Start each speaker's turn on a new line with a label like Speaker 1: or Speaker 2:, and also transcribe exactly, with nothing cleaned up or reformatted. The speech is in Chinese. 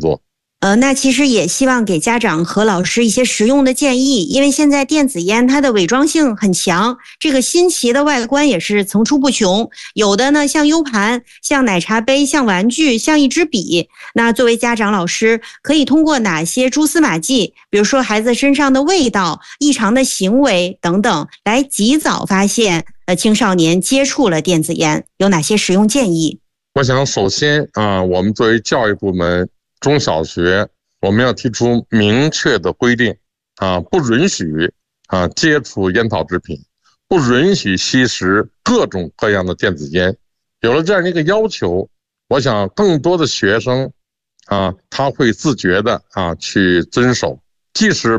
Speaker 1: 作。
Speaker 2: 呃，那其实也希望给家长和老师一些实用的建议，因为现在电子烟它的伪装性很强，这个新奇的外观也是层出不穷，有的呢像 U 盘，像奶茶杯，像玩具，像一支笔。那作为家长老师，可以通过哪些蛛丝马迹，比如说孩子身上的味道、异常的行为等等，来及早发现呃青少年接触了电子烟，有哪些实用建议？
Speaker 1: 我想首先啊，我们作为教育部门，中小学我们要提出明确的规定啊，不允许啊接触烟草制品，不允许吸食各种各样的电子烟。有了这样一个要求，我想更多的学生啊，他会自觉的啊去遵守，即使